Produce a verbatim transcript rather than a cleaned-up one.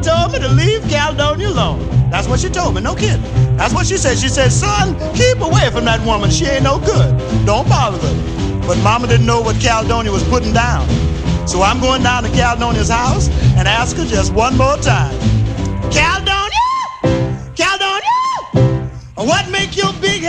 mama told me to leave Caledonia alone. That's what she told me, no kidding. That's what she said. She said, son, keep away from that woman. She ain't no good. Don't bother with her. But mama didn't know what Caledonia was putting down. So I'm going down to Caledonia's house and ask her just one more time. Caledonia! Caledonia! What make your big